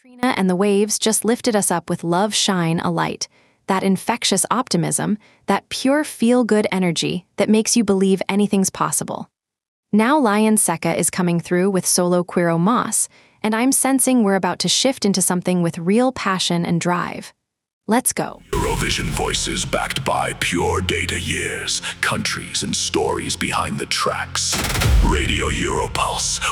Katrina and the waves just lifted us up with Love Shine a Light, that infectious optimism, that pure feel-good energy that makes you believe anything's possible. Now Lion Seka is coming through with Solo Quiro Moss, and I'm sensing we're about to shift into something with real passion and drive. Let's go. Eurovision voices backed by pure data years, countries and stories behind the tracks. Radio Europulse,